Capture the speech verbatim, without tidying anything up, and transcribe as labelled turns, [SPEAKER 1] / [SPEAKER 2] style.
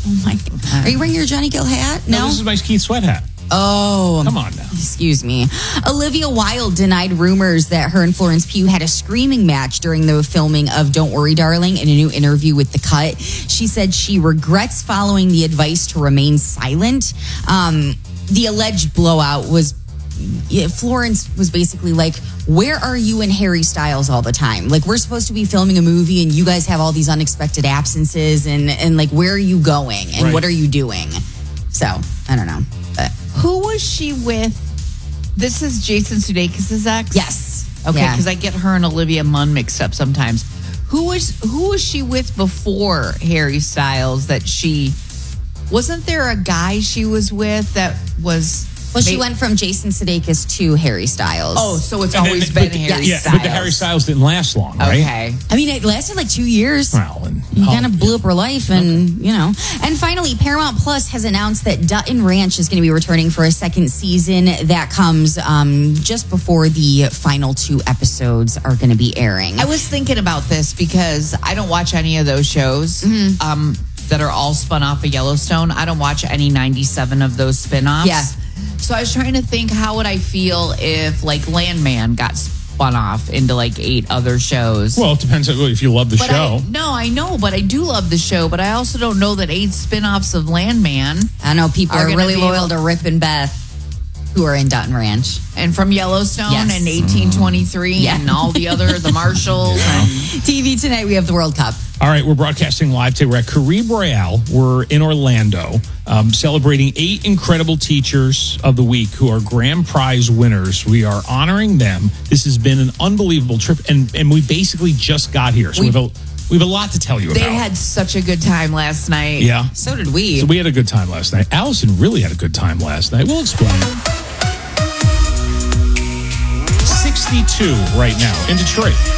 [SPEAKER 1] Oh my God. Are you wearing your Johnny Gill hat? No.
[SPEAKER 2] no this is my Keith Sweat hat.
[SPEAKER 1] Oh.
[SPEAKER 2] Come on now.
[SPEAKER 1] Excuse me. Olivia Wilde denied rumors that her and Florence Pugh had a screaming match during the filming of Don't Worry, Darling in a new interview with The Cut. She said she regrets following the advice to remain silent. Um, the alleged blowout was, yeah, Florence was basically like, where are you and Harry Styles all the time? Like, we're supposed to be filming a movie and you guys have all these unexpected absences and, and like, where are you going? And
[SPEAKER 2] right.
[SPEAKER 1] what are you doing? So, I don't know. But
[SPEAKER 3] who was she with? This is Jason Sudeikis' ex?
[SPEAKER 1] yes.
[SPEAKER 3] Okay, because yeah. I get her and Olivia Munn mixed up sometimes. Who was who was she with before Harry Styles that she... Wasn't there a guy she was with that was...
[SPEAKER 1] Well, she went from Jason Sudeikis to Harry Styles.
[SPEAKER 3] Oh, so it's
[SPEAKER 2] And
[SPEAKER 3] always
[SPEAKER 2] then-
[SPEAKER 3] been
[SPEAKER 2] but-
[SPEAKER 3] Harry
[SPEAKER 2] yeah,
[SPEAKER 3] Styles.
[SPEAKER 2] but the Harry Styles didn't last long, right?
[SPEAKER 3] Okay.
[SPEAKER 1] I mean, it lasted like two years.
[SPEAKER 2] Well, and
[SPEAKER 1] You
[SPEAKER 2] oh,
[SPEAKER 1] kind of blew
[SPEAKER 2] yeah.
[SPEAKER 1] up her life, and you know. And finally, Paramount Plus has announced that Dutton Ranch is going to be returning for a second season. That comes um, just before the final two episodes are going to be airing.
[SPEAKER 3] I was thinking about this because I don't watch any of those shows
[SPEAKER 1] Mm-hmm.
[SPEAKER 3] um, that are all spun off of Yellowstone. I don't watch any ninety-seven of those spin-offs.
[SPEAKER 1] Yeah.
[SPEAKER 3] So I was trying to think, how would I feel if like Landman got spun off into like eight other shows?
[SPEAKER 2] Well, it depends on if you love the
[SPEAKER 3] But
[SPEAKER 2] show.
[SPEAKER 3] I, no, I know, but I do love the show. But I also don't know that eight spin-offs of Landman
[SPEAKER 1] I know people
[SPEAKER 3] Are
[SPEAKER 1] are,
[SPEAKER 3] gonna
[SPEAKER 1] really
[SPEAKER 3] be
[SPEAKER 1] loyal
[SPEAKER 3] able-
[SPEAKER 1] to Rip and Beth, who are in Dutton Ranch.
[SPEAKER 3] and from Yellowstone
[SPEAKER 1] Yes.
[SPEAKER 3] and eighteen twenty-three
[SPEAKER 1] Yeah.
[SPEAKER 3] and all the other, the Marshalls. and
[SPEAKER 1] T V tonight, we have the World Cup.
[SPEAKER 2] All right, we're broadcasting live today. We're at Caribe Royale. We're in Orlando, um, celebrating eight incredible teachers of the week who are grand prize winners. We are honoring them. This has been an unbelievable trip, and, and we basically just got here. So we,
[SPEAKER 3] We-
[SPEAKER 2] have, a, we have a lot to tell you
[SPEAKER 3] They
[SPEAKER 2] about.
[SPEAKER 3] had such a good time last night.
[SPEAKER 2] yeah.
[SPEAKER 1] So did we.
[SPEAKER 2] So we had a good time last night. Allison really had a good time last night. We'll explain. sixty-two right now in Detroit.